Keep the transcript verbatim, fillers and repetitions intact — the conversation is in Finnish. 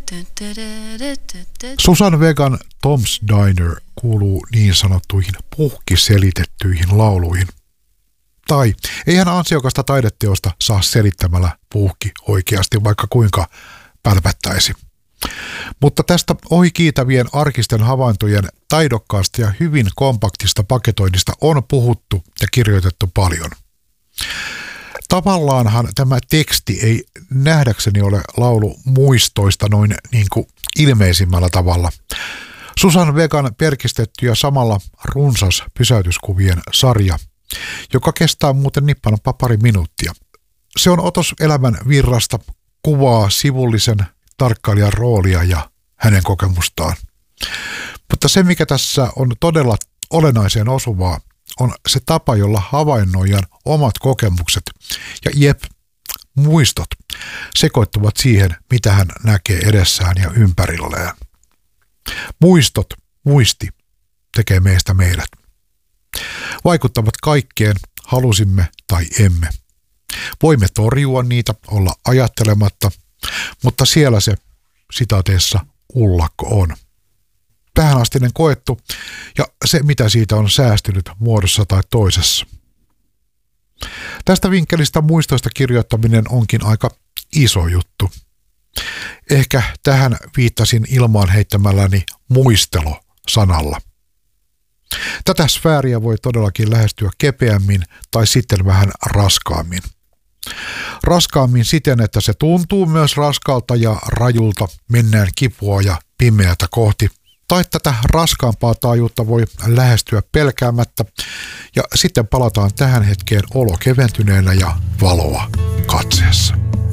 Susan Vegan Tom's Diner kuuluu niin sanottuihin puhkiselitettyihin lauluihin. Tai eihän ansiokasta taideteosta saa selittämällä puhki oikeasti, vaikka kuinka pälpättäisi. Mutta tästä ohikiitävien arkisten havaintojen taidokkaasta ja hyvin kompaktista paketoinnista on puhuttu ja kirjoitettu paljon. Tavallaanhan tämä teksti ei nähdäkseni ole laulu muistoista noin niin kuin ilmeisimmällä tavalla. Susan Vegan perkistetty ja samalla runsas pysäytyskuvien sarja, joka kestää muuten nippanappa pari minuuttia. Se on otos elämän virrasta, kuvaa sivullisen tarkkailijan roolia ja hänen kokemustaan. Mutta se, mikä tässä on todella olennaiseen osuvaa, on se tapa, jolla havainnoijan omat kokemukset ja jep, muistot sekoittuvat siihen, mitä hän näkee edessään ja ympärilleen. Muistot, muisti, tekee meistä meidät. Vaikuttavat kaikkeen, halusimme tai emme. Voimme torjua niitä, olla ajattelematta, mutta siellä se sitaateessa ullakko on. Tähänastinen koettu ja se, mitä siitä on säästynyt muodossa tai toisessa. Tästä vinkkelistä muistoista kirjoittaminen onkin aika iso juttu. Ehkä tähän viittasin ilmaan heittämälläni muistelo-sanalla. Tätä sfääriä voi todellakin lähestyä kepeämmin tai sitten vähän raskaammin. Raskaammin siten, että se tuntuu myös raskalta ja rajulta, mennään kipua ja pimeätä kohti. Tai tätä raskaampaa taajuutta voi lähestyä pelkäämättä ja sitten palataan tähän hetkeen olo keventyneenä ja valoa katseessa.